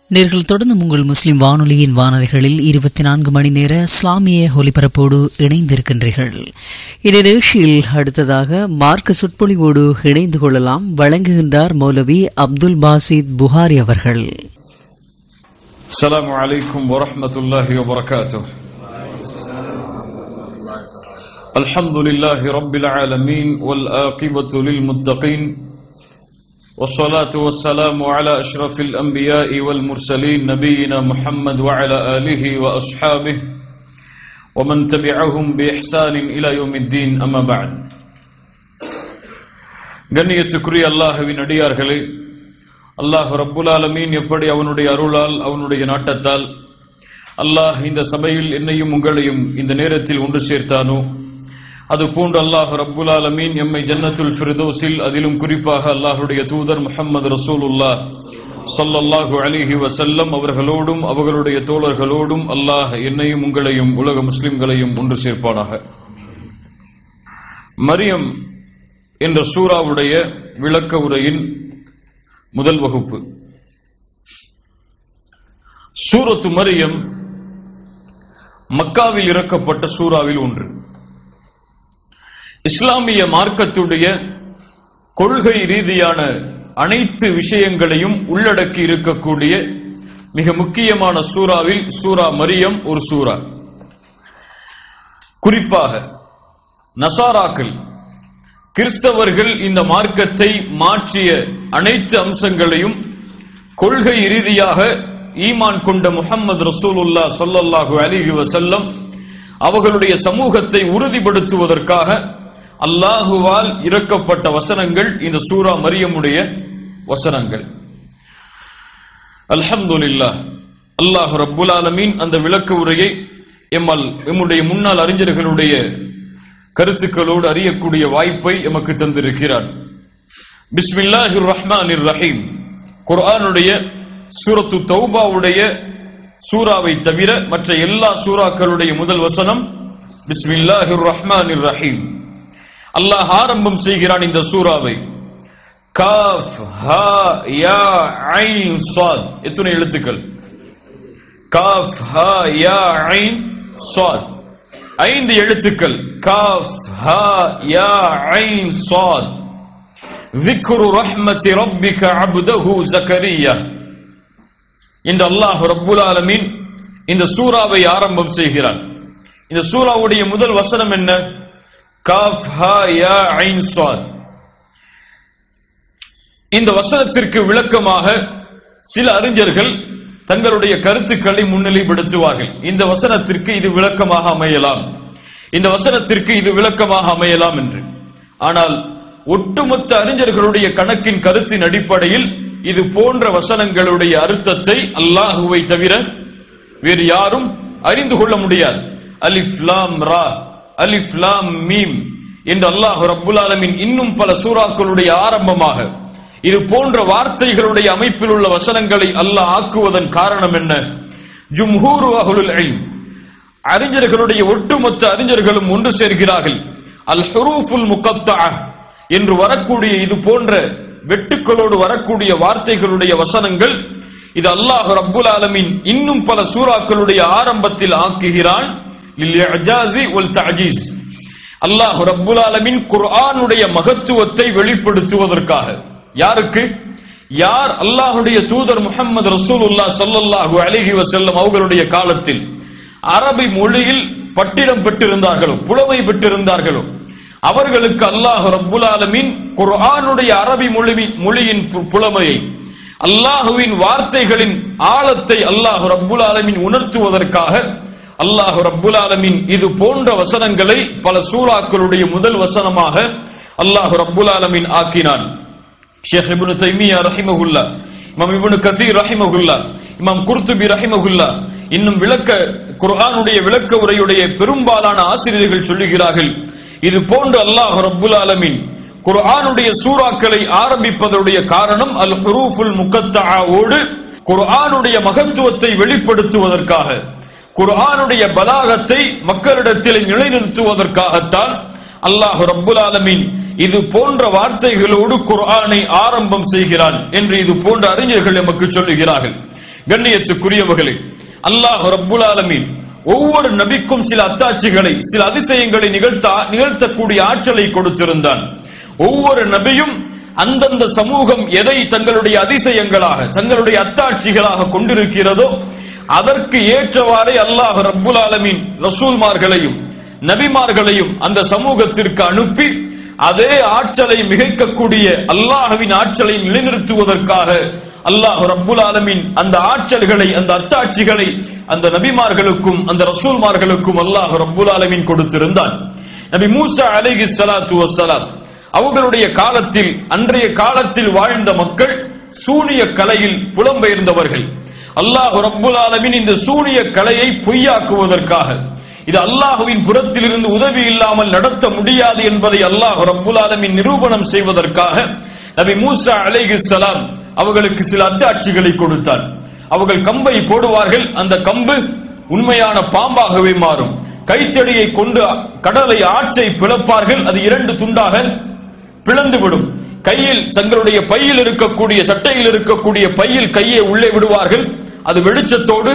நேர்கள் தொடர்ந்து உங்கள் முஸ்லிம் வானொலியின் வானொலிகளில் 24 மணி நேர இஸ்லாமிய ஒலிபரப்போடு இணைந்திருக்கின்றீர்கள். இந்நிகழ்ச்சியில் அடுத்ததாக மார்க்க சொற்பொழிவோடு இணைந்து கொள்ளலாம். வழங்குகின்றார் மௌலவி அப்துல் பாசித் புகாரி அவர்கள். அஸ்ஸலாமு அலைக்கும் வரஹ்மத்துல்லாஹி வபரகாத்துஹு. அல்ஹம்துலில்லாஹி ரப்பில் ஆலமீன் வல் ஆகிபத்து லில் முத்தகீன் والصلاة والسلام على أشرف الأنبياء والمرسلين نبينا محمد وعلى آله وأصحابه ومن تبعهم بإحسان إلى يوم الدين أما بعد. கண்ணியத்துக்குரிய அல்லாஹ்வின் அடியார்களே, அல்லாஹ் ரப்புல் ஆலமீன் எப்படி அவனுடைய அருளால் அவனுடைய நாட்டத்தால் அல்லாஹ் இந்த சபையில் என்னையும் உங்களையும் இந்த நேரத்தில் ஒன்று சேர்த்தானோ, அதுபோன்று அல்லாஹ் ரப்புல் ஆலமீன் எம்மை ஜன்னத்துல் ஃபிர்தௌஸில், அதிலும் குறிப்பாக அல்லாஹ்வுடைய தூதர் முஹம்மது ரசூலுல்லாஹ் ஸல்லல்லாஹு அலைஹி வஸல்லம் அவர்களோடும் அவர்களுடைய தோழர்களோடும் அல்லாஹ் என்னையும் உங்களையும் உலக முஸ்லிம்களையும் ஒன்று சேர்ப்பானாக. மரியம் என்ற சூராவுடைய விளக்க உரையின் முதல் வகுப்பு. சூரத்து மரியம் மக்காவில் இறக்கப்பட்ட சூறாவில் ஒன்று. இஸ்லாமிய மார்க்கத்துடைய கொள்கை ரீதியான அனைத்து விஷயங்களையும் உள்ளடக்கி இருக்கக்கூடிய மிக முக்கியமான சூறாவில் சூரா மரியம் ஒரு சூரா. குறிப்பாக நசாராக்கள், கிறிஸ்தவர்கள் இந்த மார்க்கத்தை மாற்றிய அனைத்து அம்சங்களையும் கொள்கை ரீதியாக ஈமான் கொண்ட முஹம்மது ரசூலுல்லாஹ் ஸல்லல்லாஹு அலைஹி வஸல்லம் அவர்களுடைய சமூகத்தை உறுதிப்படுத்துவதற்காக அல்லாஹுவால் இறக்கப்பட்ட வசனங்கள் இந்த சூரா மரியமுடைய வசனங்கள். அல்ஹம்துலில்லாஹ், அல்லாஹ் ரப்புல் ஆலமீன் அந்த விளக்க உரையை எம்முடைய முன்னாள் அறிஞர்களுடைய கருத்துக்களோடு அறியக்கூடிய வாய்ப்பை எமக்கு தந்திருக்கிறார். பிஸ்மில்லாஹிர் ரஹ்மானிர் ரஹீம். குர்ஆனுடைய சூரத்து தௌபாவுடைய சூராவை தவிர மற்ற எல்லா சூறாக்களுடைய முதல் வசனம் பிஸ்மில்லாஹிர் ரஹ்மானிர் ரஹீம். அல்லாஹ் ஆரம்பம் செய்கிறான் இந்த சூராவை. காஃப் ஹா யா ஐன் ஸாத். எத்தனை எழுத்துக்கள்? காஃப் ஹா யா ஐன் ஸாத். 5 எழுத்துக்கள். காஃப் ஹா யா ஐன் ஸாத். ذிக்ரு ரஹ்மத்தி ரப்பிக அப்தஹு ஜக்கரியா என்று அல்லாஹ் ரப்புல் ஆலமீன் இந்த சூராவை ஆரம்பம் செய்கிறான். இந்த சூராவுடைய முதல் வசனம் என்ன? காஃப் ஹா யா ஐன் ஸாத். இந்த வசனத்திற்கு விளக்கமாக சில அறிஞர்கள் தங்களுடைய கருத்துக்களை முன்னிலைப்படுத்துவார்கள். இந்த வசனத்திற்கு இது விளக்கமாக அமையலாம், இந்த வசனத்திற்கு இது விளக்கமாக அமையலாம் என்று. ஆனால் ஒட்டுமொத்த அறிஞர்களுடைய கணக்கின் கருத்தின் அடிப்படையில் இது போன்ற வசனங்களுடைய அர்த்தத்தை அல்லாஹுவை தவிர வேறு யாரும் அறிந்து கொள்ள முடியாது. அலிஃப் லாம் ரா, அலிஃப் லாம் மீம் என்று அல்லாஹ் ரப்புல் ஆலமீன் இன்னும் பல சூறாக்களுடைய ஆரம்பமாக இது போன்ற வார்த்தைகளுடைய அமைப்பில் உள்ள வசனங்களை அல்லாஹ் ஆக்குவதன் காரணம் என்ன? ஜும்ஹூரு அஹ்லுல் இல்ம், அறிஞர்களுடைய ஒட்டுமொத்த அறிஞர்களும் ஒன்று சேர்கிறார்கள். அல் ஹுரூஃபுல் முகத்தஅ என்று வரக்கூடிய இது போன்ற வெட்டுக்களோடு வரக்கூடிய வார்த்தைகளுடைய வசனங்கள் இது அல்லாஹ் ரப்புல் ஆலமீன் இன்னும் பல சூறாக்களுடைய ஆரம்பத்தில் ஆக்குகிறான். லில்இஜாஸி வல் தஅஜீஸ். அல்லாஹ் ரப்புல் ஆலமீன் குர்ஆனுடைய மகத்துவத்தை வெளிப்படுத்துவதற்காக. யாருக்கு? யார் அல்லாஹ்வுடைய தூதர் முஹம்மது ரசூலுல்லாஹ் ஸல்லல்லாஹு அலைஹி வஸல்லம் அவர்களுடைய காலத்தில் அரபி மொழியில் பட்டிடம் பெற்றிருந்தார்களோ, புலமை பெற்றிருந்தார்களோ, அவர்களுக்கு அல்லாஹ் ரப்புல் ஆலமீன் குர்ஆனுடைய அரபி மொழியின் புலமையை, அல்லாஹுவின் வார்த்தைகளின் ஆழத்தை அல்லாஹ் ரப்புல் ஆலமீன் உணர்த்துவதற்காக அல்லாஹ் ரப்புல் ஆலமீன் இது போன்ற வசனங்களை பல சூறாக்களுடைய முதல் வசனமாக அல்லாஹ் ரப்புல் ஆலமீன் ஆக்கினான். ஷேக் இப்னு தைமியா ரஹிமஹுல்லா, இமாம் இப்னு கதீர் ரஹிமஹுல்லா, இமாம் குர்துபி ரஹிமஹுல்லா, இன்னும் குர்ஆனுடைய விளக்க உரையுடைய பெரும்பாலான ஆசிரியர்கள் சொல்லுகிறார்கள், இது போன்று அல்லாஹ் ரப்புல் ஆலமீன் குர்ஆனுடைய சூறாக்களை ஆரம்பிப்பதனுடைய காரணம் அல் ஹுரூஃபுல் முகத்தஆவோடு குர்ஆனுடைய மகத்துவத்தை வெளிப்படுத்துவதற்காக, குர்ஆனுடைய பலாகத்தை மக்களிடத்தில் நிலைநிறுத்துவதற்காகத்தான் அல்லாஹ் ரப்புல் ஆலமீன் இது போன்ற வார்த்தைகளோடு குர்ஆனை ஆரம்பம் செய்கிறான் என்று இது போன்ற அறிஞர்கள் நமக்கு சொல்லுகிறார்கள். கண்ணியத்துக்குரியவர்களே, அல்லாஹ் ரப்புல் ஆலமீன் ஒவ்வொரு நபிக்கும் சில அத்தாட்சிகளை, சில அதிசயங்களை நிகழ்த்தக்கூடிய ஆற்றலை கொடுத்திருந்தான். ஒவ்வொரு நபியும் அந்தந்த சமூகம் எதை தங்களுடைய அதிசயங்களாக, தங்களுடைய அத்தாட்சிகளாக கொண்டிருக்கிறதோ அதற்கு ஏற்றவாறே அல்லாஹ் ரப்புல் ஆலமீன் ரசூல்மார்களையும் நபிமார்களையும் அந்த சமூகத்திற்கு அனுப்பி அதே ஆற்றலை மிகைக்கக்கூடிய அல்லாஹ்வின் ஆற்றலை நிலைநிறுத்துவதற்காக அல்லாஹ் ரப்புல் ஆலமீன் அந்த ஆற்றல்களை, அந்த அத்தாட்சிகளை அந்த நபிமார்களுக்கும் அந்த ரசூல்மார்களுக்கும் அல்லாஹ் ரப்புல் ஆலமீன் கொடுத்திருந்தான். நபி மூசா அலைஹிஸ்ஸலாத்து வஸ்ஸலாம் அவர்களுடைய காலத்தில், அன்றைய காலத்தில் வாழ்ந்த மக்கள் சூனிய கலையில் புலம்பெயர்ந்தவர்கள். அல்லாஹ் ரப்புல் ஆலமீன் இந்த சூனிய கலையை பொய்யாக்குவதற்காக, இது அல்லாஹ்வின் புறத்திலிருந்து உதவி இல்லாமல் நடத்த முடியாது என்பதை அல்லாஹ் ரப்புல் ஆலமீன் நிரூபணம் செய்வதற்காக நபி மூசா அலைஹிஸ்ஸலாம் அவர்களுக்கு சில அத்தாட்சிகளை கொடுத்தார். அவர்கள் கம்பை போடுவார்கள், அந்த கம்பு உண்மையான பாம்பாகவே மாறும். கைத்தடியை கொண்டு கடலை, ஆற்றை பிளப்பார்கள், அது 2 துண்டாக பிளந்துவிடும். கையில், தங்களுடைய பையில் இருக்கக்கூடிய, சட்டையில் இருக்கக்கூடிய பையில் கையை உள்ளே விடுவார்கள், அது வெளிச்சத்தோடு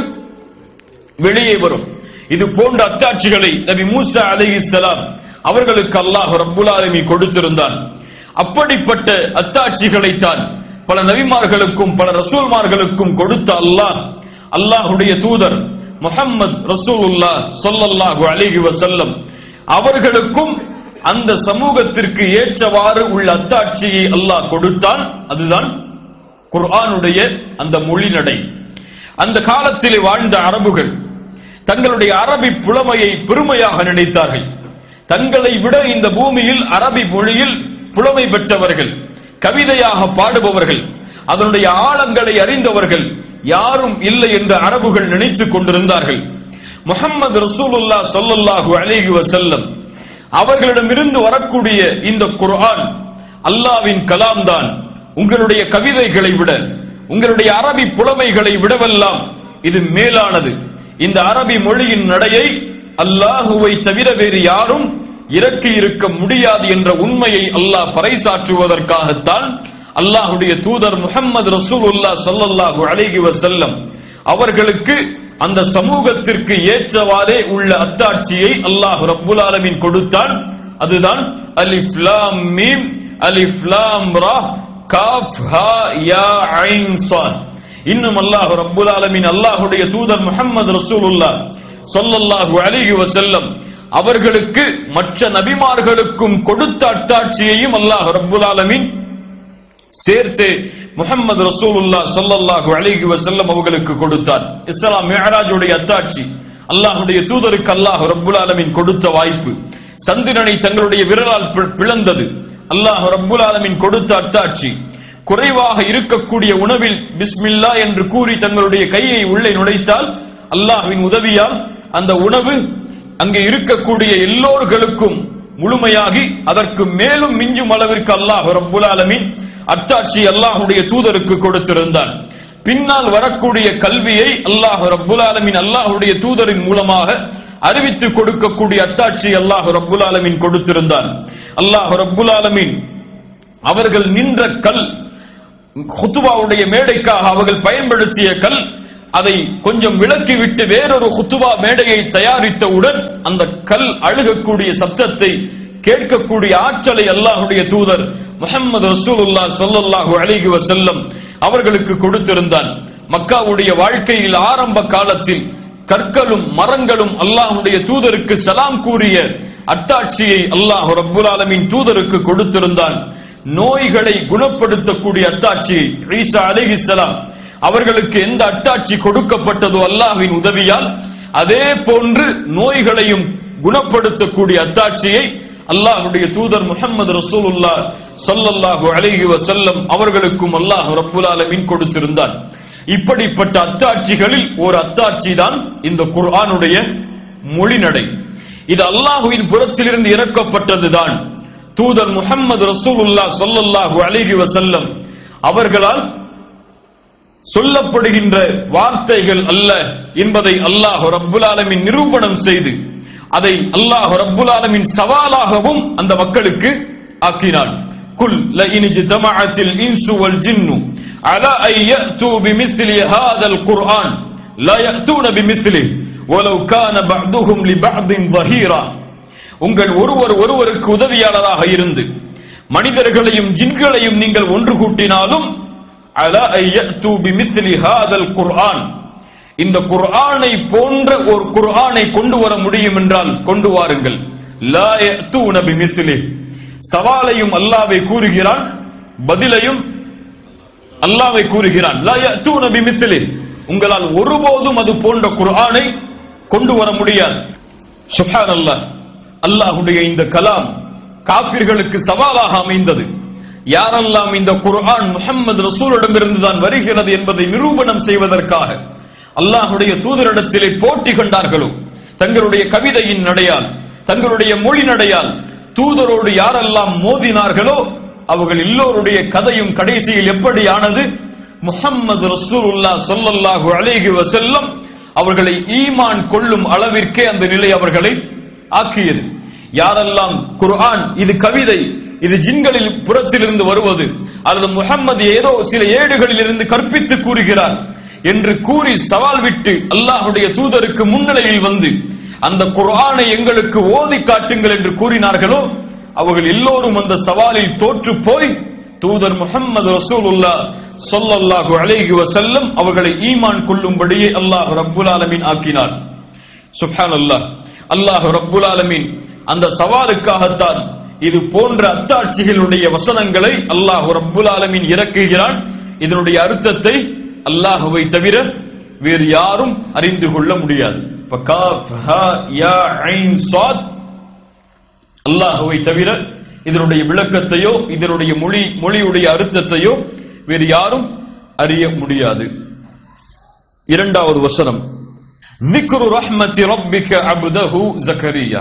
வெளியே வரும். இது போன்ற அத்தாட்சிகளை நபி மூசா அலைஹிஸ்ஸலாம் அவர்களுக்கு அல்லாஹ் ரப்புல் ஆலமீன் கொடுத்திருந்தான். அப்படிப்பட்ட அத்தாட்சிகளைத்தான் பல நபிமார்களுக்கும் பல ரசூல்மார்களுக்கும் கொடுத்த அல்லாஹ், அல்லாஹ்வுடைய தூதர் முஹம்மது ரசூலுல்லாஹ் ஸல்லல்லாஹு அலைஹி வஸல்லம் அவர்களுக்கும் அந்த சமூகத்திற்கு ஏற்றவாறு உள்ள அத்தாட்சியை அல்லாஹ் கொடுத்தான். அதுதான் குர்ஆனுடைய அந்த மொழிநடை. அந்த காலத்திலே வாழ்ந்த அரபுகள் தங்களுடைய அரபி புலமையை பெருமையாக நினைத்தார்கள். தங்களை விட இந்த பூமியில் அரபி மொழியில் புலமை பெற்றவர்கள், கவிதையாக பாடுபவர்கள், அதனுடைய ஆழங்களை அறிந்தவர்கள் யாரும் இல்லை என்று அரபுகள் நினைத்துக் கொண்டிருந்தார்கள். முஹம்மது ரசூலுல்லாஹ் ஸல்லல்லாஹு அலைஹி வஸல்லம் அவர்களிடமிருந்து வரக்கூடிய இந்த குர்ஆன் அல்லாஹ்வின் கலாம் தான். உங்களுடைய கவிதைகளை விட, உங்களுடைய அரபி புலமைகளை விடவெல்லாம் இது மேலானது. இந்த அரபி மொழியின் நடையை அல்லாஹுவை தவிர வேறு யாரும் இறக்கி இருக்க முடியாது என்ற உண்மையை அல்லாஹ் பறைசாற்றுவதற்காகத்தான் அல்லாஹ்வுடைய தூதர் முஹம்மது ரசூலுல்லாஹ் ஸல்லல்லாஹு அலைஹி வஸல்லம் அவர்களுக்கு அந்த சமூகத்திற்கு ஏற்றவாறே உள்ள அத்தாட்சியை அல்லாஹ் ரப்புல் ஆலமீன் கொடுத்தான். அதுதான் அலிஃப் லாம் மீம் அலிஃப் லாம் ரா காஃப் ஹா யா ஐன் ஸாத். இன்னும் அல்லாஹ் ரப்புல் ஆலமீன் அல்லாஹ்வுடைய தூதர் முஹம்மது ரசூலுல்லாஹ் ஸல்லல்லாஹு அலைஹி வஸல்லம் அவர்களுக்கு மற்ற நபிமார்களுக்கும் கொடுத்த அத்தாட்சியையும் அல்லாஹ் ரப்புல் ஆலமீன் சேர்த்து முஹம்மது ரசூலுல்லாஹ் ஸல்லல்லாஹு அலைஹி வஸல்லம் அவர்களுக்கு கொடுத்தார். இஸ்ரா மிஅராஜுடைய அத்தாட்சி அல்லாஹ்வுடைய தூதருக்கு அல்லாஹ் ரப்புல் ஆலமீன் கொடுத்த வாய்ப்பு. சந்திரனை தங்களுடைய விரலால் பிளந்தது அல்லாஹ் ரப்புல் ஆலமீன் கொடுத்த அத்தாட்சி. குறைவாக இருக்கக்கூடிய உணவில் பிஸ்மில்லா என்று கூறி தங்களுடைய கையை உள்ளே நுழைத்தால் அல்லாஹ்வின் உதவியால் அந்த உணவு அங்கே இருக்கக்கூடிய எல்லோர்களுக்கும் முழுமையாகி அதற்கு மேலும் மிஞ்சும் அளவிற்கு அல்லாஹ் ரப்புல் ஆலமீன் அத்தாட்சி அல்லாஹ்வுடைய தூதருக்கு கொடுத்திருந்தான். பின்னால் வரக்கூடிய கல்வியை அல்லாஹ் ரப்புல் ஆலமீன் அல்லாஹ்வுடைய தூதரின் மூலமாக அறிவித்து கொடுக்கக்கூடிய அத்தாட்சி அல்லாஹ் ரப்புல் ஆலமீன் கொடுத்திருந்தான். அல்லாஹ் ரப்புல் ஆலமீன் அவர்கள் நின்ற கல், குத்துபாவுடைய மேடைக்காக அவர்கள் பயன்படுத்திய கல், அதை கொஞ்சம் விலக்கிவிட்டு வேறொரு குத்துபா மேடையை தயாரித்தவுடன் அந்த கல் அழுகக்கூடிய சப்தத்தை கேட்கக்கூடிய ஆற்றலை அல்லாஹ்வுடைய தூதர் முஹம்மது ரசூலுல்லாஹ் ஸல்லல்லாஹு அலைஹி வஸல்லம் அவர்களுக்கு கொடுத்திருந்தான். மக்காவுடைய வாழ்க்கையில் ஆரம்ப காலத்தில் கற்களும் மரங்களும் அல்லாஹ்வுடைய தூதருக்கு சலாம் கூறிய அத்தாட்சியை அல்லாஹ் ரப்புல் ஆலமீன் தூதருக்கு கொடுத்திருந்தான். நோய்களை குணப்படுத்தக்கூடிய அத்தாட்சியை ஈசா அலைஹிஸ்ஸலாம் அவர்களுக்கு எந்த அத்தாட்சி கொடுக்கப்பட்டதோ அல்லாஹ்வின் உதவியால் அதே போன்று நோய்களையும் குணப்படுத்தக்கூடிய அத்தாட்சியை அல்லாஹ்வுடைய தூதர் முஹம்மது ரசூலுல்லாஹ் ஸல்லல்லாஹு அலைஹி வஸல்லம் அவர்களுக்கும் அல்லாஹ் ரப்புல் ஆலமீன் கொடுத்திருந்தார். இப்படிப்பட்ட அத்தாட்சிகளில் ஒரு அத்தாட்சி தான் இந்த குர்ஆனுடைய மொழிநடை. இது அல்லாஹ்வின் புறத்திலிருந்து இறக்கப்பட்டதுதான். தூதர் முஹம்மது ரசூலுல்லாஹ் ஸல்லல்லாஹு அலைஹி வஸல்லம் அவர்களால் சொல்லப்படுகின்ற வார்த்தைகள் அல்ல என்பதை அல்லாஹ் ரப்புல் ஆலமீன் நிரூபணம் செய்து அதை அல்லாஹ் ரப்புல் ஆலமீன் சவாலாகவும் அந்த மக்களுக்கு ஆக்கினான். குல் லஇன் ஜதமஅத்தில் இன்சு வல் ஜின்னு அலா அன் யஅது பிமிஸ்லி ஹாதல் குர்ஆன் லா யஅதூன பிமிஸ்லிஹி வலவ் கான பஅதுஹும் லிபஅதின் ظஹீரா. உங்கள் ஒருவருக்கு உதவியாளராக இருந்து மனிதர்களையும் ஜின்களையும் நீங்கள் ஒன்று கூட்டினாலும் அலா அன் யஅது பிமிஸ்லி ஹாதல் குர்ஆன், இந்த குர்ஆனை போன்ற ஒரு குர்ஆனை கொண்டு வர முடியும் என்றால் கொண்டு வாருங்கள். லா யஅதூன பிமிஸ்லிஹி, சவாலையும் அல்லாஹ்வை கூறுகிறான், பதிலையும் அல்லாஹ்வை கூறுகிறான். லா யஅதூன பிமிஸ்லிஹி, உங்களால் ஒருபோதும் அது போன்ற குர்ஆனை கொண்டு வர முடியாது. சுப்ஹானல்லாஹ், அல்லாஹ்வுடைய இந்த கலாம் காபிர்களுக்கு சவாலாக அமைந்தது. யாரெல்லாம் இந்த குர்ஆன் முஹம்மது ரசூலிடமிருந்து தான் வருகிறது என்பதை நிரூபணம் செய்வதற்காக அல்லாஹ்வுடைய தூதரிடத்திலே போட்டி கண்டார்களோ, தங்களுடைய கவிதையின் நடையால், தங்களுடைய மொழி நடையால் தூதரோடு யாரெல்லாம் மோதினார்களோ அவர்கள் எல்லோருடைய கதையும் கடைசியில் எப்படி ஆனது? முஹம்மது ரசூலுல்லாஹ் ஸல்லல்லாஹு அலைஹி வஸல்லம் அவர்களை ஈமான் கொள்ளும் அளவிற்கே அந்த நிலை அவர்களை ஆக்கியது. யாரெல்லாம் குர்ஆன் இது கவிதை, இது ஜின்களில் புறத்திலிருந்து வருவது, அல்லது முஹம்மது ஏதோ சில ஏடுகளில் இருந்து கற்பித்து கூறுகிறார் என்று கூறி சவால் விட்டு அல்லாஹ்வுடைய தூதருக்கு முன்னிலையில் வந்து அந்த குர்ஆனை எங்களுக்கு ஓதி காட்டுங்கள் என்று கூறினார்களோ அவர்கள் எல்லோரும் அந்த சவாலில் தோற்று போய் தூதர் முஹம்மது ரசூலுல்லாஹ் ஸல்லல்லாஹு அலைஹி வஸல்லம் அவர்களை ஈமான் கொள்ளும்படியே அல்லாஹ் ரப்புல் ஆலமீன் ஆக்கினார். சுப்ஹானல்லாஹ், அல்லாஹ் ரப்புல் ஆலமீன் அந்த சவாலுக்காகத்தான் இது போன்ற அத்தாட்சிகளுடைய வசனங்களை அல்லாஹ் ரப்புல் ஆலமீன் இறக்குகிறான். இதனுடைய அர்த்தத்தை அல்லாஹ்வை தவிர வேறு யாரும் அறிந்து கொள்ள முடியாது. அல்லாஹ்வை தவிர இதனுடைய விளக்கத்தையோ இதனுடைய மொழியுடைய அர்த்தத்தையோ வேறு யாரும் அறிய முடியாது. இரண்டாவது வசனம், ذِكْرُ رَحْمَةِ رَبِّكَ عَبْدَهُ زَكَرِيَّا.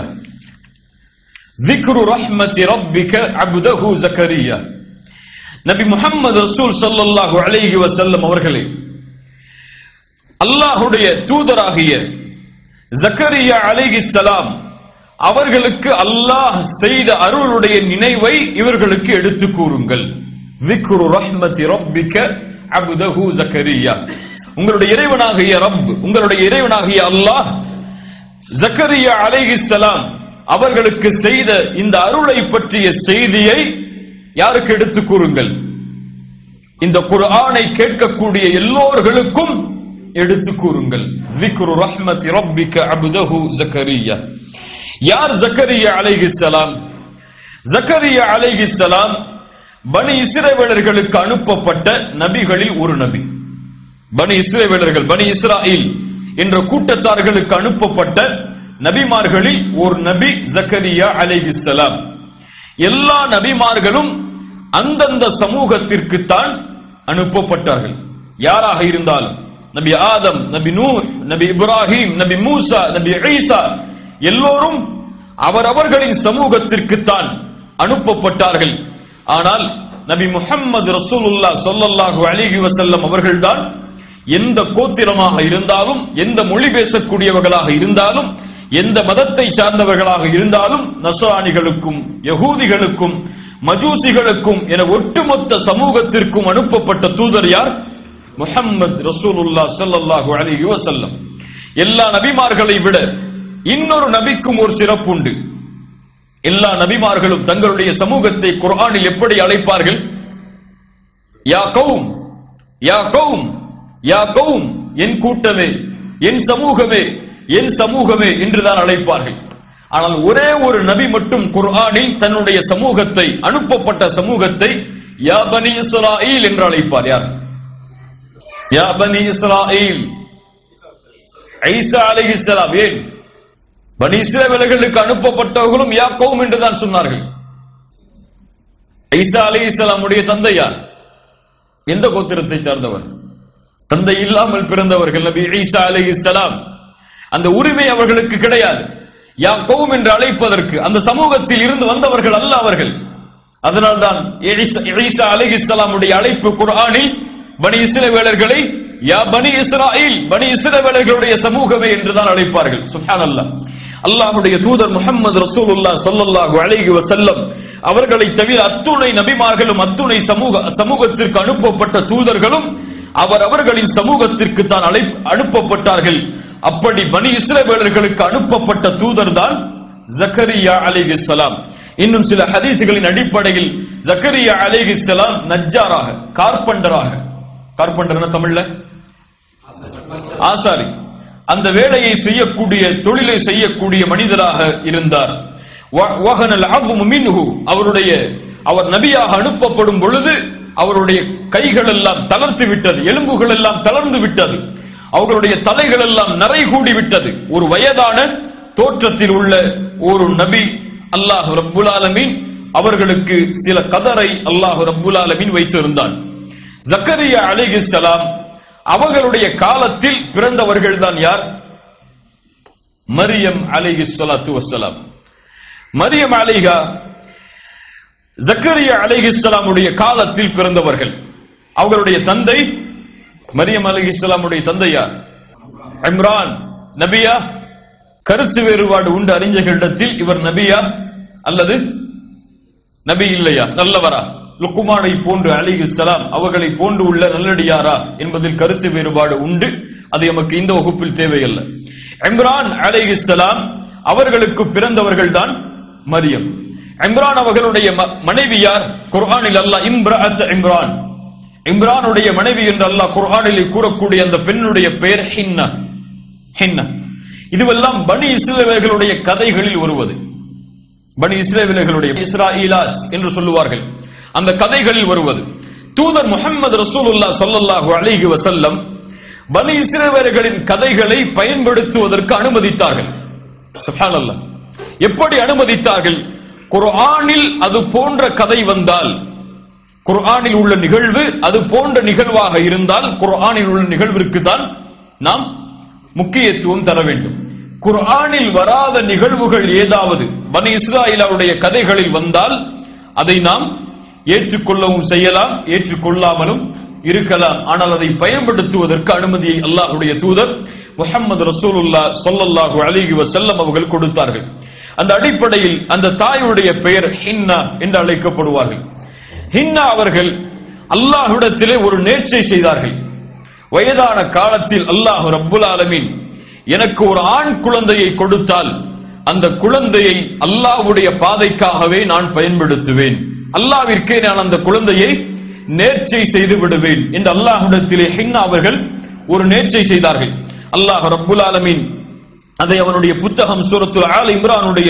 ذِكْرُ رَحْمَةِ رَبِّكَ عَبْدَهُ زَكَرِيَّا. நபி முஹம்மது ரசூல் ஸல்லல்லாஹு அலைஹி வஸல்லம் அவர்களே, அல்லாஹ்வுடைய தூதராகிய ஜக்கரியா அலைஹிஸ்ஸலாம் அவர்களுக்கு அல்லாஹ் செய்த அருளுடைய நினைவை இவர்களுக்கு எடுத்து கூறுங்கள். ذِكْرُ رَحْمَةِ رَبِّكَ عَبْدَهُ زَكَرِيَّا. உங்களுடைய இறைவனாகிய ரப், உங்களுடைய இறைவனாகிய அல்லாஹ் ஜக்கரியா அலைஹிஸ்ஸலாம் அவர்களுக்கு செய்த இந்த அருளை பற்றிய செய்தியை யாருக்கு எடுத்து கூறுங்கள்? இந்த குர்ஆனை கேட்கக்கூடிய எல்லோர்களுக்கும் எடுத்து கூறுங்கள். ذِكْرُ رَحْمَةِ رَبِّكَ عَبْدَهُ زَكَرِيَّا. யார் ஜக்கரியா அலைஹிஸ்ஸலாம்? ஜக்கரியா அலைஹிஸ்ஸலாம் பனி இஸ்ரவேலர்களுக்கு அனுப்பப்பட்ட நபிகளில் ஒரு நபி. பனி இஸ்ரவேலர்கள், பனி இஸ்ராயில் என்ற கூட்டத்தார்களுக்கு அனுப்பப்பட்ட நபிமார்களில் ஒரு நபி ஜக்கரியா அலைஹிஸ்ஸலாம். எல்லா நபிமார்களும் அந்தந்த சமூகத்திற்கு தான் அனுப்பப்பட்டார்கள். யாராக இருந்தாலும், நபி ஆதம், நபி நூஹ், நபி இப்ராஹிம், நபி மூசா, நபி ஈசா எல்லோரும் அவரவர்களின் சமூகத்திற்கு தான் அனுப்பப்பட்டார்கள். ஆனால் நபி முஹம்மது ரசூலுல்லாஹ் ஸல்லல்லாஹு அலைஹி வஸல்லம் அவர்கள்தான் எந்த கோத்திரமாக இருந்தாலும், எந்த மொழி பேசக்கூடியவர்களாக இருந்தாலும், எந்த மதத்தை சார்ந்தவர்களாக இருந்தாலும், நஸ்ரானிகளுக்கும் யகூதிகளுக்கும் மஜூசிகளுக்கும் என ஒட்டுமொத்த சமூகத்திற்கும் அனுப்பப்பட்ட தூதர் யார்? முஹம்மது ரசூலுல்லாஹ் ஸல்லல்லாஹு அலைஹி வஸல்லம். எல்லா நபிமார்களை விட இன்னொரு நபிக்கும் ஒரு சிறப்பு உண்டு. எல்லா நபிமார்களும் தங்களுடைய சமூகத்தை குர்ஆனில் எப்படி அழைப்பார்கள்? யா கௌம், யா கௌம், யா கௌம், என் கூட்டமே, என் சமூகமே, என் சமூகமே என்றுதான் அழைப்பார்கள். ஆனால் ஒரே ஒரு நபி மட்டும் குர்ஆனில் தன்னுடைய சமூகத்தை, அனுப்பப்பட்ட சமூகத்தை யா பனி இஸ்ராயில் என்று அழைப்பார். யார்? யா பனி இஸ்ராயில், ஈசா அலைஹிஸ்ஸலாம். ஏன்? பனி இஸ்ரவேலர்களுக்கு அனுப்பப்பட்டவர்களும் யா கௌம் என்றுதான் சொன்னார்கள். ஈசா அலைஹிஸ்ஸலாமுடைய தந்தை யார்? எந்த கோத்திரத்தை சார்ந்தவர்? தந்தை இல்லாமல் பிறந்தவர்கள் நபி ஈசா அலைஹிஸ்ஸலாம். அந்த உரிமை அவர்களுக்கு கிடையாது. யா கௌம் என்று அழைப்பதற்கு அந்த சமூகத்தில் இருந்து வந்தவர்கள் அல்ல அவர்கள். அதனால்தான் ஈசா அலைஹிஸ்ஸலாமுடைய அழைப்பு குர்ஆனில் பனி இஸ்ரவேலர்களை யா பனி இஸ்ராயில், பனி இஸ்ரவேலர்களுடைய சமூகமே என்றுதான் அழைப்பார்கள். சுப்ஹானல்லாஹ். அல்லாஹ்வுடைய தூதர் முஹம்மது ரசூலுல்லாஹ் ஸல்லல்லாஹு அலைஹி வஸல்லம் அவர்களை தவிர அத்துணை நபிமார்களும் அத்துணை சமூகத்திற்கு அனுப்பப்பட்ட தூதர்களும் அவர்களின் சமூகத்திற்கு தான் அனுப்பப்பட்டார்கள். அப்படி பனி இஸ்ரவேலர்களுக்கு அனுப்பப்பட்ட தூதர் தான் ஜக்கரியா அலைஹிஸ்ஸலாம். இன்னும் சில ஹதீஸ்களின் அடிப்படையில் ஜக்கரியா அலைஹிஸ்ஸலாம் நஜ்ஜாராக, கார்பெண்டர் தமிழ்ல ஆசாரி, அந்த வேலையை செய்யக்கூடிய, தொழிலை செய்யக்கூடிய மனிதராக இருந்தார். அவர் நபியாக அனுப்பப்படும் பொழுது அவருடைய கைகள் எல்லாம் தளர்த்து விட்டது, எலும்புகள் எல்லாம் தளர்ந்து விட்டது, அவர்களுடைய தலைகள் எல்லாம் நரை கூடி விட்டது. ஒரு வயதான தோற்றத்தில் உள்ள ஒரு நபி அல்லாஹ் ரப்புல் ஆலமீன் அவர்களுக்கு சில கதரை அல்லாஹ் ரப்புல் ஆலமீன் வைத்திருந்தான். ஜக்கரியா அலைஹிஸ்ஸலாம் அவர்களுடைய காலத்தில் பிறந்தவர்கள் தான் யார்? மரியம் அலைஹிஸ்ஸலாத்து வஸ்ஸலாம். மரியம் அலைஹா ஜக்கரியா அலைஹிஸ்ஸலாமுடைய காலத்தில் பிறந்தவர்கள். அவர்களுடைய தந்தை, மரியம் அலைஹிஸ்ஸலாமுடைய தந்தை யார்? இம்ரான். நபியா? கருத்து வேறுபாடு உண்டு அறிஞர்களிடத்தில். இவர் நபியா அல்லது நபி இல்லையா, நல்லவரா? லுக்மானை போன்று அலைஹிஸ்ஸலாம் அவர்களை போன்று உள்ள நல்லடியாரா என்பதில் கருத்து வேறுபாடு உண்டு. அது நமக்கு இந்த வகுப்பில் தேவையல்ல. இம்ரான் அலைஹிஸ்ஸலாம் அவர்களுக்கு பிறந்தவர்கள் தான் மரியம். இம்ரான் அவர்களுடைய மனைவி யார்? குர்ஆனில் அல்லாஹ் இம்ரஅத் இம்ரான், இம்ரானுடைய மனைவி என்று அல்லாஹ் குர்ஆனில் கூறக்கூடிய அந்த பெண்ணுடைய பெயர் ஹின்னா. ஹின்னா இதுவெல்லாம் பனி இஸ்ரவேலர்களுடைய கதைகளில் வருவது. பனி இஸ்ரவேலர்களுடைய இஸ்ராஈலாத் என்று சொல்லுவார்கள், அந்த கதைகளில் வருவது. தூதர் முஹம்மது ரசூலுல்லாஹ் ஸல்லல்லாஹு அலைஹி வஸல்லம் பனி இஸ்ரவேலர்களின் கதைகளை பயன்படுத்துவதற்கு அனுமதித்தார்கள். சுப்ஹானல்லாஹ். எப்படி அனுமதித்தார்கள்? குர்ஆனில் அது போன்ற கதை வந்தால், குர்ஆனில் உள்ள நிகழ்வு அது போன்ற நிகழ்வாக இருந்தால் குர்ஆனில் உள்ள நிகழ்விற்கு தான் நாம் முக்கியத்துவம் தர வேண்டும். குர்ஆனில் வராத நிகழ்வுகள் ஏதாவது பனி இஸ்ராயீலுடைய கதைகளில் வந்தால் அதை நாம் ஏற்றுக்கொள்ளவும் செய்யலாம், ஏற்றுக்கொள்ளாமலும் இருக்கலாம். ஆனால் அதை பயன்படுத்துவதற்கு அனுமதியை அல்லாஹ்வுடைய தூதர் முஹம்மது ரசூலுல்லாஹ் ஸல்லல்லாஹு அலைஹி வஸல்லம் அவர்கள் கொடுத்தார்கள். அந்த அடிப்படையில் அந்த தாயுடைய பெயர் ஹின்னா என்று அழைக்கப்படுவார்கள். ஹின்னா அவர்கள் அல்லாஹ்விடத்திலே ஒரு நேர்ச்சை செய்தார்கள். வயதான காலத்தில் அல்லாஹ் ரப்புல் ஆலமீன் எனக்கு ஒரு ஆண் குழந்தையை கொடுத்தால் அந்த குழந்தையை அல்லாஹ்வுடைய பாதைக்காகவே நான் பயன்படுத்துவேன், அல்லாஹ்விற்கே நான் அந்த குழந்தையை நேர்ச்சை செய்து விடுவேன் என்று அல்லாஹ்விடத்திலே ஹின்னா அவர்கள் ஒரு நேர்ச்சை செய்தார்கள். அல்லாஹ் ரப்புல் ஆலமீன் அதை அவனுடைய புத்தகம் சூரத்துல் ஆல் இம்ரானுடைய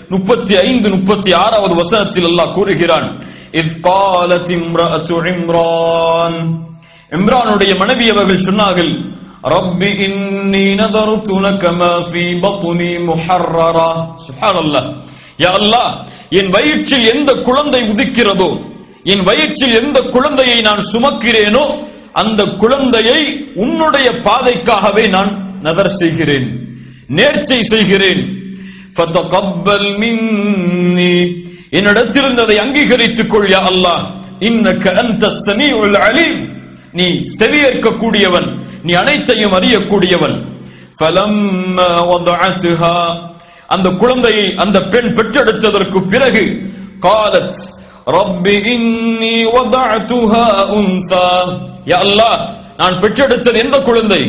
35-36வது வசனத்தில் அல்லாஹ் கூறுகிறான். இத் காலத் இம்ரஅத்து இம்ரான், இம்ரானுடைய மனைவி அவர்கள் சொன்னார்கள், ரப்பி இன்னி நதர்து லக மா ஃபீ பத்னி முஹர்ரரா. சுப்ஹானல்லாஹ். யா அல்லாஹ், என் வயிற்றில் எந்த குழந்தை உதிக்கிறதோ, என் வயிற்றில் எந்த குழந்தையை நான் சுமக்கிறேனோ அந்த குழந்தையை உன்னுடைய பாதைக்காகவே நான் நதர் செய்கிறேன், நேர்ச்சை செய்கிறேன். ஃபதகப்பல் மின்னி, என்னிடத்திலிருந்து அதை அங்கீகரித்துக் கொள் யா அல்லாஹ். இன்னக அன்தஸ் ஸமீஉல் அலீம், நீ செவியேற்க கூடியவன், நீ அனைத்தையும் அறியக்கூடியவன். ஃபலம்மா வதஅத்ஹா, அந்த குழந்தையை அந்த பெண் பெற்றெடுத்ததற்கு பிறகு காலத் ரப்பி இன்னி வதஅதுஹா உன்ஸா, யா அல்லாஹ், நான் பெற்றெடுத்தது எந்த குழந்தை?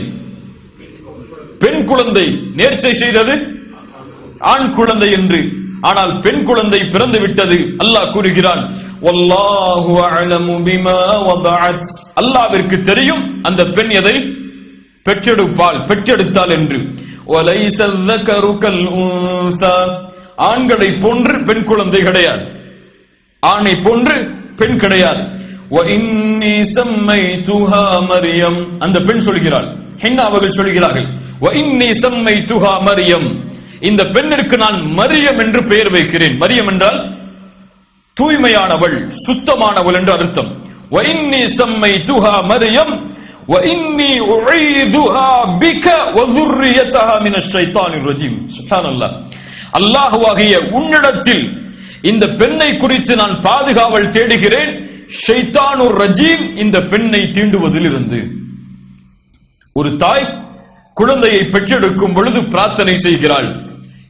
பெண் குழந்தை. நேர்ச்சை செய்தது ஆண் குழந்தை என்று. ஆனால் பெண் குழந்தை பிறந்து விட்டது. அல்லாஹ் கூறுகிறான், வல்லாஹு அஅலமு பிமா வதஅத், அல்லாஹ்விற்கு தெரியும் அந்த பெண் எதை பெற்றெடுத்தாள் என்று. வலைஸ ذكر كالانثى, ஆண்களை போன்று பெண் குழந்தை கிடையாது, ஆணை போன்று பெண் கிடையாது. واني سميتها مريم, அந்த பெண் சொல்கிறாள், ஹின்னா அவர்கள் சொல்கிறார்கள், واني سميتها مريم, இந்த பெண்ணிற்கு நான் மரியம் என்று பெயர் வைக்கிறேன். மரியம் என்றால் தூய்மையானவள், சுத்தமானவள் என்று அர்த்தம். واني سميتها مريم واني اعيذها بك وذريتها من الشيطان الرجيم. சுப்ஹானல்லாஹ். அல்லாஹ்வாகிய உன்னிடத்தில் இந்த பெண்ணை குறித்து நான் பாதுகாவல் தேடுகிறேன், ஷைத்தானுர் ரஜீம் இந்த பெண்ணை தீண்டுவதில் இருந்து. ஒரு தாய் குழந்தையை பெற்றெடுக்கும் பொழுது பிரார்த்தனை செய்கிறாள்,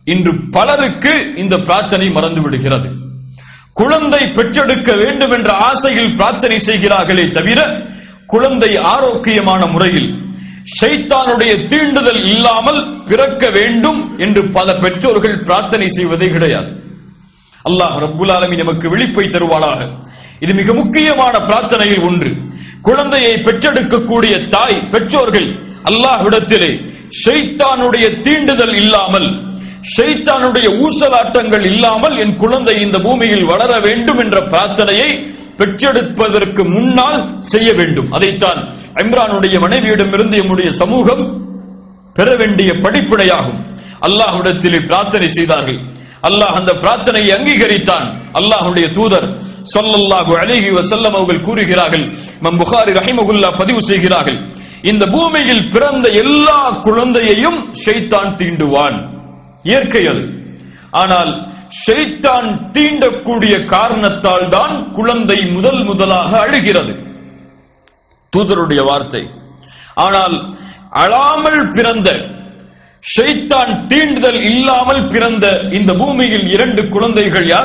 இன்று பலருக்கு இந்த பிரார்த்தனை மறந்து விடுகிறது. குழந்தை பெற்றெடுக்க வேண்டும் என்ற ஆசையில் பிரார்த்தனை செய்கிறார்களே தவிர குழந்தை ஆரோக்கியமான முறையில் ஷைத்தானுடைய தீண்டுதல் இல்லாமல் பிறக்க வேண்டும் என்று பல பெற்றோர்கள் பிரார்த்தனை செய்வதே கிடையாது. அல்லாஹ் ரப்புல் ஆலமீன் நமக்கு விழிப்பை தருவானாக. இது மிக முக்கியமான பிரார்த்தனையில் ஒன்று. குழந்தையை பெற்றெடுக்கக்கூடிய தாய் பெற்றோர்கள் அல்லாஹ்விடத்திலே ஷைத்தானுடைய தீண்டுதல் இல்லாமல், ஷைத்தானுடைய ஊசலாட்டங்கள் இல்லாமல் என் குழந்தை இந்த பூமியில் வளர வேண்டும் என்ற பிரார்த்தனையை பெற்றெடுப்பதற்கு முன்னால் செய்ய வேண்டும். அதைத்தான் இம்ரானுடைய மனைவியிடமிருந்து நம்முடைய சமூகம் பெற வேண்டிய படிப்பினையாகும். அல்லாஹ்விடத்திலே பிரார்த்தனை செய்தார்கள். அல்லாஹ் அந்த பிரார்த்தனையை அங்கீகரித்தான். அல்லாஹ்வுடைய தூதர் ஸல்லல்லாஹு அலைஹி வஸல்லம் அவர்கள் கூறுகிறார்கள், இமாம் புகாரி ரஹிமஹுல்லாஹ் பதிவு செய்கிறார்கள், இந்த பூமியில் பிறந்த எல்லா குழந்தையையும் ஷைத்தான் தீண்டுவான். இயற்கை அது. ஆனால் ஷைத்தான் தீண்டக்கூடிய காரணத்தால் தான் குழந்தை முதலாக அழுகிறது. தூதருடைய வார்த்தை. ஆனால் அழாமல் பிறந்த, ஷைத்தான் தீண்டுதல் இல்லாமல் பிறந்த இந்த பூமியில் 2 குழந்தைகள் யார்?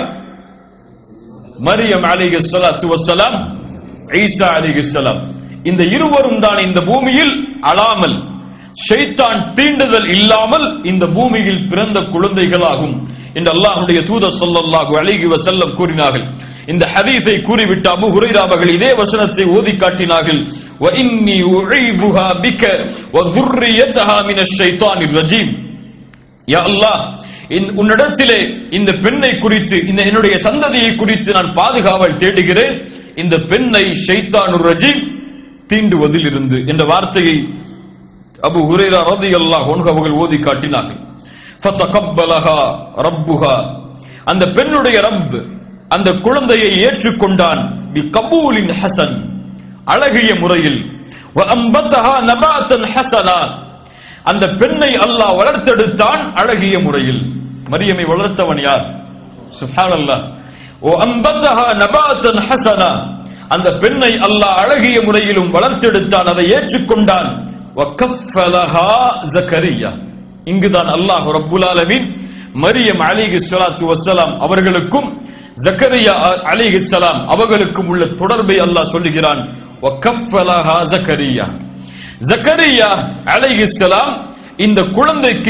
மரியம் அலைஹிஸ்ஸலாத்து வஸ்ஸலாம், ஈசா அலைஹிஸ்ஸலாம். இந்த இருவரும் தான் இந்த பூமியில் அழாமல், ஷைத்தான் தீண்டுதல் இல்லாமல் இந்த பூமியில் பிறந்த குழந்தைகளாகும் என்று அல்லாஹ்வுடைய தூதர் ஸல்லல்லாஹு அலைஹி வஸல்லம் கூறினார்கள். இந்த ஹதீஸை கூறிவிட்டு அபூ ஹுரைரா அவர்கள் இதே வசனத்தை ஓதி காட்டினார்கள். வ இன்னி உஈதுஹா பிக வ ذُرِّيَّتَهَا மின ஷைத்தானிர் ரஜீம். யா அல்லாஹ், உன்னிடத்திலே இந்த பெண்ணை குறித்து, இந்த என்னுடைய சந்ததியை குறித்து நான் பாதுகாவல் தேடுகிறேன், இந்த பெண்ணை ஷைத்தானுர் ரஜீம் தீண்டுவதில் இருந்து என்ற வார்த்தையை அபூ ஹுரைரா ரலியல்லாஹு அன்ஹு அவர்கள் ஓதி காட்டினார்கள். ஃபதகப்பலஹா ரப்புஹா, அந்த பெண்ணுடைய ரப் அந்த குழந்தையை ஏற்றுக்கொண்டான். பி கபூலின் ஹசன், அழகிய முறையில். வ அம்பதஹா நபாத்தன் ஹஸனா, அந்த பெண்ணை அல்லாஹ் வளர்த்தெடுத்தான் அழகிய முறையில். மரியமை வளர்த்தவன் யார்? சுப்ஹானல்லாஹ். வ அம்பதஹா நபாத்தன் ஹஸனா, அந்த பெண்ணை அல்லாஹ் அழகிய முறையிலும் வளர்த்தெடுத்தான், அதை ஏற்றுக்கொண்டான். வ கஃபலஹா ஜக்கரியா, இங்குதான் அல்லாஹ் ரப்புல் ஆலமீன் மரியம் அலைஹிஸ்ஸலாத்து வஸ்ஸலாம் அவர்களுக்கும் ஜக்கரியா அலைஹிஸ்ஸலாம் அவர்களுக்கும் உள்ள தொடர்பை அல்லாஹ் சொல்லுகிறான். வ கஃபலஹா ஜக்கரியா, ஜக்கரியா அலைஹிஸ்ஸலாம் இந்த குழந்தைக்கு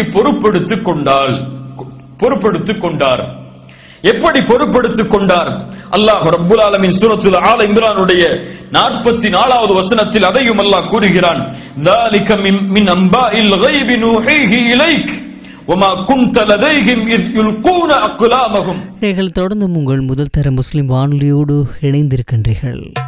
பொறுப்பெடுத்துக் கொண்டார். எப்படி பொறுப்பெடுத்துக் கொண்டார்? அல்லாஹ் ரப்புல் ஆலமீன் சூரத்துல் ஆல இம்ரானுடைய 44வது வசனத்தில் அதையும் அல்லாஹ் கூறுகிறான். ذَلِكَ مِنْ أَنْبَاءِ الْغَيْبِ نُوحِيهِ إِلَيْكَ وَمَا كُنْتَ لَدَيْهِمْ إِذْ يُلْقُونَ أَقْلَامَهُمْ. நீங்கள் தொடர்ந்து உங்கள் முதல் தர முஸ்லிம் வானொலியோடு இணைந்திருக்கின்றீர்கள்.